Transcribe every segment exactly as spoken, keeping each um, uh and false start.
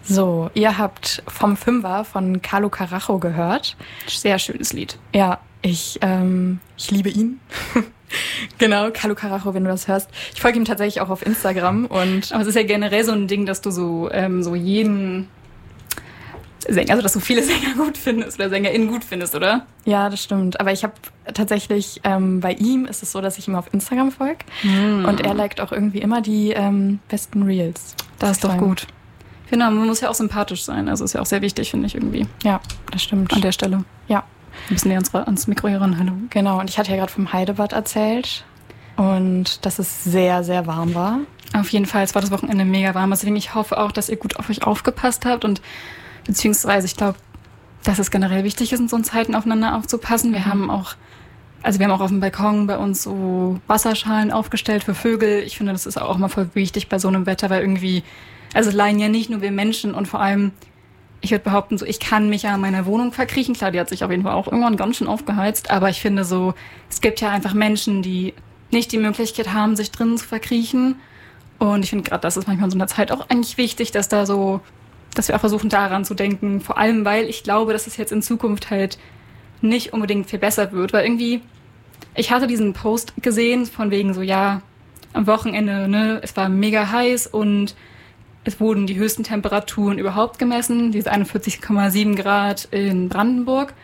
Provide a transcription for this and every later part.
So, ihr habt vom Fünfer von Carlo Carajo gehört. Sehr schönes Lied. Ja, ich, ähm, ich liebe ihn. Genau, Carlo Carajo, wenn du das hörst. Ich folge ihm tatsächlich auch auf Instagram. Und aber es ist ja generell so ein Ding, dass du so, ähm, so jeden Sänger, also dass du viele Sänger gut findest oder SängerInnen gut findest, oder? Ja, das stimmt. Aber ich habe tatsächlich, ähm, bei ihm ist es so, dass ich ihm auf Instagram folge. Mm. Und er liked auch irgendwie immer die ähm, besten Reels. Das ist doch gut. Genau, man muss ja auch sympathisch sein. Also ist ja auch sehr wichtig, finde ich irgendwie. Ja, das stimmt. An der Stelle. Ja. Ein bisschen näher ans, ans Mikro heran, hallo. Genau, und ich hatte ja gerade vom Heidebad erzählt. Und dass es sehr, sehr warm war. Auf jeden Fall, es war das Wochenende mega warm. Deswegen ich hoffe auch, dass ihr gut auf euch aufgepasst habt. Und beziehungsweise ich glaube, dass es generell wichtig ist, in so Zeiten aufeinander aufzupassen. Wir mhm. haben auch, also wir haben auch auf dem Balkon bei uns so Wasserschalen aufgestellt für Vögel. Ich finde, das ist auch mal voll wichtig bei so einem Wetter, weil irgendwie, also leiden ja nicht nur wir Menschen und vor allem, ich würde behaupten, so ich kann mich ja in meiner Wohnung verkriechen. Klar, die hat sich auf jeden Fall auch irgendwann ganz schön aufgeheizt, aber ich finde so, es gibt ja einfach Menschen, die nicht die Möglichkeit haben, sich drinnen zu verkriechen. Und ich finde gerade, das ist manchmal in so einer Zeit auch eigentlich wichtig, dass da so, dass wir auch versuchen, daran zu denken. Vor allem, weil ich glaube, dass es jetzt in Zukunft halt nicht unbedingt viel besser wird. Weil irgendwie, ich hatte diesen Post gesehen von wegen so, ja, am Wochenende, ne, es war mega heiß und es wurden die höchsten Temperaturen überhaupt gemessen, diese einundvierzig Komma sieben Grad in Brandenburg.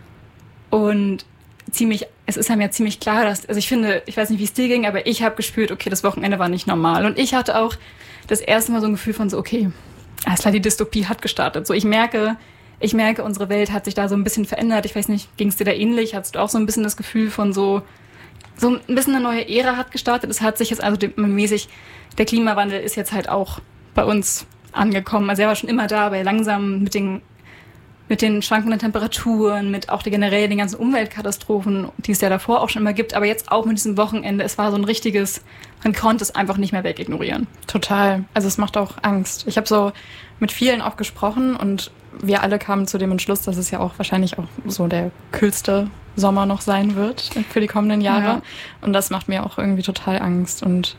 Und ziemlich, es ist einem ja ziemlich klar, dass, also ich finde, ich weiß nicht, wie es dir ging, aber ich habe gespürt, okay, das Wochenende war nicht normal. Und ich hatte auch das erste Mal so ein Gefühl von so, okay, alles klar, die Dystopie hat gestartet. So, ich merke, ich merke, unsere Welt hat sich da so ein bisschen verändert. Ich weiß nicht, ging es dir da ähnlich? Hattest du auch so ein bisschen das Gefühl von so, so ein bisschen eine neue Ära hat gestartet? Es hat sich jetzt also mäßig, der Klimawandel ist jetzt halt auch bei uns angekommen. Also er war schon immer da, aber langsam mit den, mit den schwankenden Temperaturen, mit auch die generell den ganzen Umweltkatastrophen, die es ja davor auch schon immer gibt, aber jetzt auch mit diesem Wochenende, es war so ein richtiges, man konnte es einfach nicht mehr wegignorieren. Total. Also es macht auch Angst. Ich habe so mit vielen auch gesprochen und wir alle kamen zu dem Entschluss, dass es ja auch wahrscheinlich auch so der kühlste Sommer noch sein wird für die kommenden Jahre. Ja. Und das macht mir auch irgendwie total Angst. Und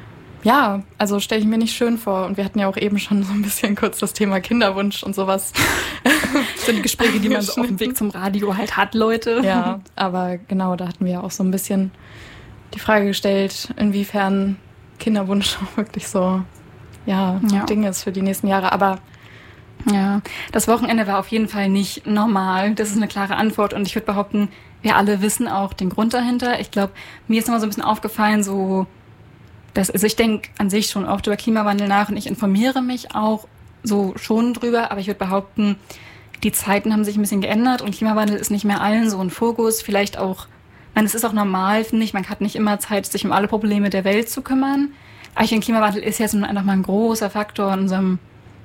ja, also stelle ich mir nicht schön vor. Und wir hatten ja auch eben schon so ein bisschen kurz das Thema Kinderwunsch und sowas. Das sind die Gespräche, die man so auf dem Weg zum Radio halt hat, Leute. Ja, aber genau, da hatten wir ja auch so ein bisschen die Frage gestellt, inwiefern Kinderwunsch auch wirklich so ja, ja. Ding ist für die nächsten Jahre. Aber ja, das Wochenende war auf jeden Fall nicht normal. Das ist eine klare Antwort. Und ich würde behaupten, wir alle wissen auch den Grund dahinter. Ich glaube, mir ist nochmal so ein bisschen aufgefallen, so Das, also ich denke an sich schon oft über Klimawandel nach und ich informiere mich auch so schon drüber, aber ich würde behaupten, die Zeiten haben sich ein bisschen geändert und Klimawandel ist nicht mehr allen so ein Fokus. Vielleicht auch, ich meine, es ist auch normal, finde ich, man hat nicht immer Zeit, sich um alle Probleme der Welt zu kümmern. Aber ich finde, Klimawandel ist jetzt einfach mal ein großer Faktor in unserem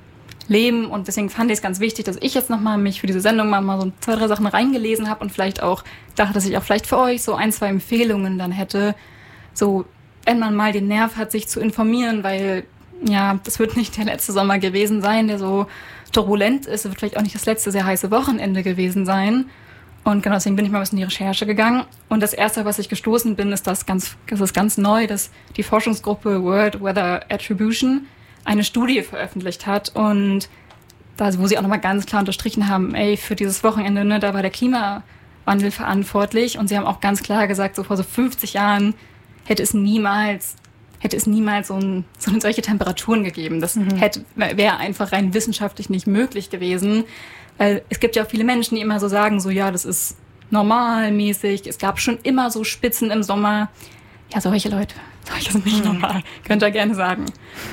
Leben und deswegen fand ich es ganz wichtig, dass ich jetzt nochmal mich für diese Sendung mal, mal so zwei, drei Sachen reingelesen habe und vielleicht auch dachte, dass ich auch vielleicht für euch so ein, zwei Empfehlungen dann hätte, so wenn man mal den Nerv hat, sich zu informieren, weil, ja, das wird nicht der letzte Sommer gewesen sein, der so turbulent ist. Es wird vielleicht auch nicht das letzte sehr heiße Wochenende gewesen sein. Und genau deswegen bin ich mal ein bisschen in die Recherche gegangen. Und das Erste, was ich gestoßen bin, ist das ganz, das ist ganz neu, dass die Forschungsgruppe World Weather Attribution eine Studie veröffentlicht hat. Und da, wo sie auch nochmal ganz klar unterstrichen haben, ey, für dieses Wochenende, ne, da war der Klimawandel verantwortlich. Und sie haben auch ganz klar gesagt, so vor so fünfzig Jahren hätte es niemals, hätte es niemals so, ein, so solche Temperaturen gegeben. Das mhm. hätte, wäre einfach rein wissenschaftlich nicht möglich gewesen. Weil es gibt ja auch viele Menschen, die immer so sagen, so ja, das ist normalmäßig. Es gab schon immer so Spitzen im Sommer. Ja, solche Leute, solche sind nicht mhm. normal. Könnt ihr gerne sagen.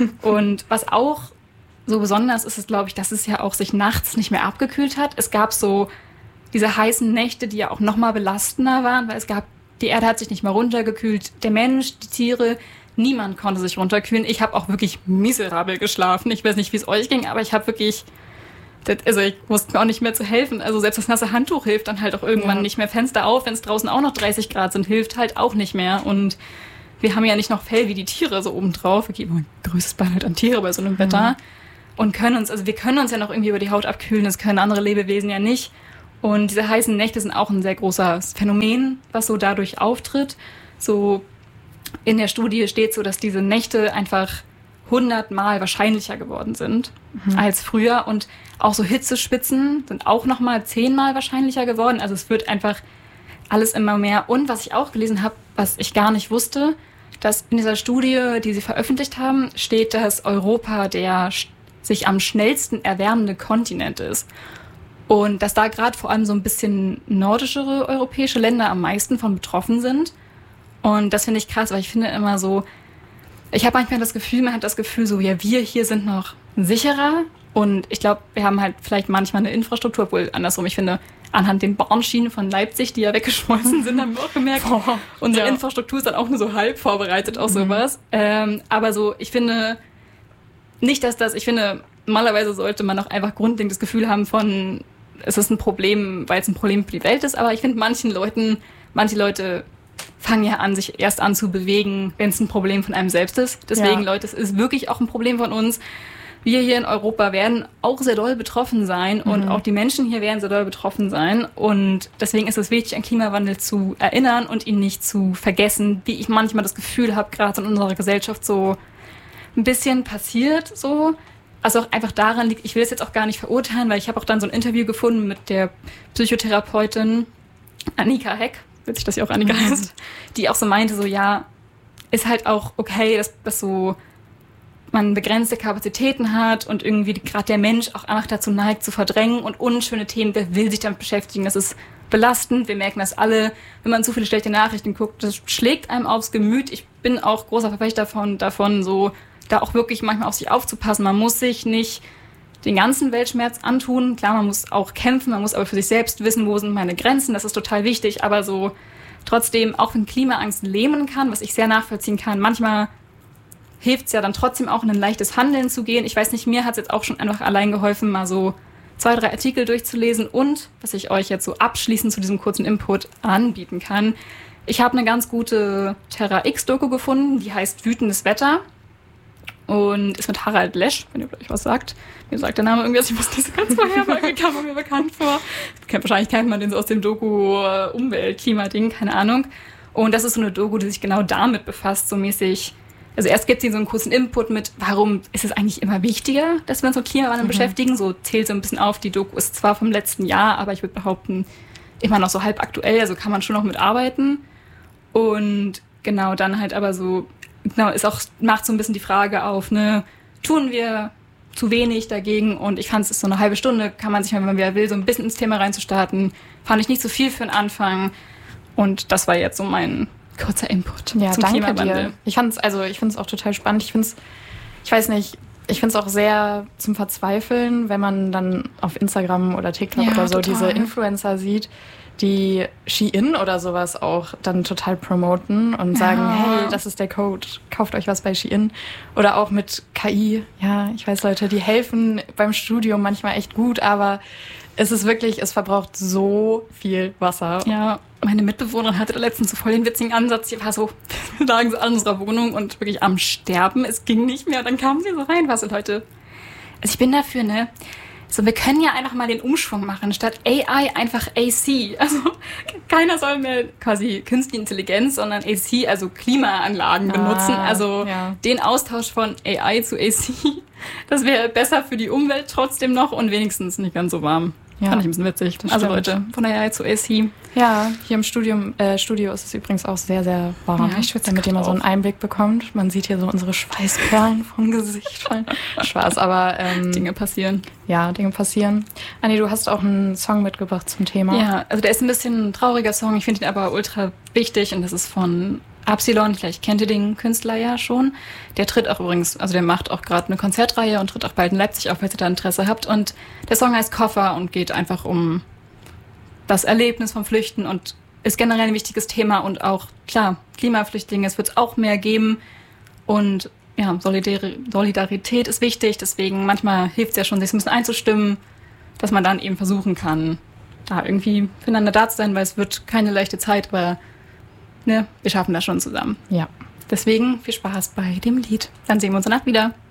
Und was auch so besonders ist, ist, glaube ich, dass es ja auch sich nachts nicht mehr abgekühlt hat. Es gab so diese heißen Nächte, die ja auch noch mal belastender waren, weil es gab die Erde hat sich nicht mal runtergekühlt. Der Mensch, die Tiere, niemand konnte sich runterkühlen. Ich habe auch wirklich miserabel geschlafen. Ich weiß nicht, wie es euch ging, aber ich habe wirklich, das, also ich wusste mir auch nicht mehr zu helfen. Also selbst das nasse Handtuch hilft dann halt auch irgendwann ja. nicht mehr. Fenster auf, wenn es draußen auch noch dreißig Grad sind, hilft halt auch nicht mehr. Und wir haben ja nicht noch Fell wie die Tiere so obendrauf. Wir geben ein größtes Beileid an Tiere bei so einem Wetter. Mhm. Und können uns, also wir können uns ja noch irgendwie über die Haut abkühlen. Das können andere Lebewesen ja nicht. Und diese heißen Nächte sind auch ein sehr großes Phänomen, was so dadurch auftritt. So in der Studie steht so, dass diese Nächte einfach hundertmal wahrscheinlicher geworden sind mhm. als früher. Und auch so Hitzespitzen sind auch nochmal zehnmal wahrscheinlicher geworden. Also es wird einfach alles immer mehr. Und was ich auch gelesen habe, was ich gar nicht wusste, dass in dieser Studie, die sie veröffentlicht haben, steht, dass Europa der sich am schnellsten erwärmende Kontinent ist. Und dass da gerade vor allem so ein bisschen nordischere europäische Länder am meisten von betroffen sind. Und das finde ich krass, weil ich finde immer so, ich habe manchmal das Gefühl, man hat das Gefühl so, ja, wir hier sind noch sicherer. Und ich glaube, wir haben halt vielleicht manchmal eine Infrastruktur, obwohl andersrum, ich finde, anhand den Bahnschienen von Leipzig, die ja weggeschmolzen sind, haben wir auch gemerkt, oh, unsere ja. Infrastruktur ist dann auch nur so halb vorbereitet auf sowas. Mhm. Ähm, aber so, ich finde nicht, dass das, ich finde, normalerweise sollte man auch einfach grundlegend das Gefühl haben von, es ist ein Problem, weil es ein Problem für die Welt ist, aber ich finde manchen Leuten, manche Leute fangen ja an, sich erst an zu bewegen, wenn es ein Problem von einem selbst ist. Deswegen, ja. Leute, es ist wirklich auch ein Problem von uns. Wir hier in Europa werden auch sehr doll betroffen sein und mhm. auch die Menschen hier werden sehr doll betroffen sein. Und deswegen ist es wichtig, an Klimawandel zu erinnern und ihn nicht zu vergessen, wie ich manchmal das Gefühl habe, gerade in unserer Gesellschaft so ein bisschen passiert so. Also auch einfach daran liegt, ich will es jetzt auch gar nicht verurteilen, weil ich habe auch dann so ein Interview gefunden mit der Psychotherapeutin Annika Heck, witzig, dass sie auch Annika mhm. heißt, die auch so meinte, so ja, ist halt auch okay, dass, dass so man begrenzte Kapazitäten hat und irgendwie gerade der Mensch auch einfach dazu neigt, zu verdrängen und unschöne Themen, wer will sich damit beschäftigen, das ist belastend, wir merken das alle, wenn man zu viele schlechte Nachrichten guckt, das schlägt einem aufs Gemüt. Ich bin auch großer Verfechter davon, davon so da auch wirklich manchmal auf sich aufzupassen. Man muss sich nicht den ganzen Weltschmerz antun. Klar, man muss auch kämpfen, man muss aber für sich selbst wissen, wo sind meine Grenzen. Das ist total wichtig, aber so trotzdem, auch wenn Klimaangst lähmen kann, was ich sehr nachvollziehen kann, manchmal hilft es ja dann trotzdem auch in ein leichtes Handeln zu gehen. Ich weiß nicht, mir hat es jetzt auch schon einfach allein geholfen, mal so zwei, drei Artikel durchzulesen und, was ich euch jetzt so abschließend zu diesem kurzen Input anbieten kann, ich habe eine ganz gute Terra-X-Doku gefunden, die heißt Wütendes Wetter. Und ist mit Harald Lesch, wenn ihr euch was sagt. Mir sagt der Name irgendwie, ich muss nicht so ganz vorher, weil kam mir bekannt vor. Wahrscheinlich kennt man den so aus dem Doku äh, Umwelt, Klima-Ding, keine Ahnung. Und das ist so eine Doku, die sich genau damit befasst, so mäßig. Also erst gibt sie so einen kurzen Input mit, warum ist es eigentlich immer wichtiger, dass wir uns mit Klimawandel mhm. beschäftigen. So zählt so ein bisschen auf, die Doku ist zwar vom letzten Jahr, aber ich würde behaupten, immer noch so halb aktuell, also kann man schon noch mitarbeiten. Und genau, dann halt aber so, genau, ist auch, macht so ein bisschen die Frage auf, ne, tun wir zu wenig dagegen? Und ich fand es ist so eine halbe Stunde, kann man sich mal, wenn man wieder will, so ein bisschen ins Thema reinzustarten. Fand ich nicht so viel für den Anfang. Und das war jetzt so mein kurzer Input ja, zum danke Klimawandel. Dir. Ich fand's, also ich finde es auch total spannend. Ich finde es, ich weiß nicht, ich finde es auch sehr zum Verzweifeln, wenn man dann auf Instagram oder TikTok ja, oder so total. diese Influencer sieht, die Shein oder sowas auch dann total promoten und ja. sagen, hey, das ist der Code, kauft euch was bei Shein. Oder auch mit K I. Ja, ich weiß, Leute, die helfen beim Studium manchmal echt gut, aber es ist wirklich, es verbraucht so viel Wasser. Ja, meine Mitbewohnerin hatte da letztens so voll den witzigen Ansatz. Sie war so, wir lagen so an unserer Wohnung und wirklich am Sterben. Es ging nicht mehr. Und dann kam sie so rein. Was sind heute? Also ich bin dafür, ne? So, wir können ja einfach mal den Umschwung machen. Statt A I einfach A C. Also keiner soll mehr quasi künstliche Intelligenz, sondern A C, also Klimaanlagen benutzen. Ah, also ja. den Austausch von A I zu A C. Das wäre besser für die Umwelt trotzdem noch und wenigstens nicht ganz so warm. Ja. Fand ich ein bisschen witzig. Das also stimmt. Leute, von A I zu A C. Ja, hier im Studium, äh, Studio ist es übrigens auch sehr, sehr warm. Ja, ich schwitze damit ihr mal so einen Einblick bekommt. Man sieht hier so unsere Schweißperlen vom Gesicht fallen. Spaß, aber ähm, Dinge passieren. Ja, Dinge passieren. Anni, du hast auch einen Song mitgebracht zum Thema. Ja, also der ist ein bisschen ein trauriger Song. Ich finde ihn aber ultra wichtig und das ist von Absilon. Vielleicht kennt ihr den Künstler ja schon. Der tritt auch übrigens, also der macht auch gerade eine Konzertreihe und tritt auch bald in Leipzig auf, falls ihr da Interesse habt. Und der Song heißt Koffer und geht einfach um das Erlebnis vom Flüchten und ist generell ein wichtiges Thema und auch, klar, Klimaflüchtlinge, es wird es auch mehr geben und ja, Solidar- Solidarität ist wichtig, deswegen manchmal hilft es ja schon, sich ein bisschen einzustimmen, dass man dann eben versuchen kann, da irgendwie füreinander da zu sein, weil es wird keine leichte Zeit, aber ne, wir schaffen das schon zusammen. Ja. Deswegen viel Spaß bei dem Lied. Dann sehen wir uns danach wieder.